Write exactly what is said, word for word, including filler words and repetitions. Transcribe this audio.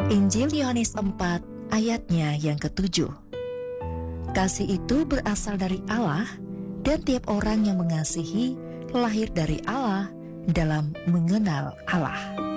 Injil Yohanes empat ayatnya yang ketujuh. Kasih itu berasal dari Allah, dan tiap orang yang mengasihi lahir dari Allah dalam mengenal Allah.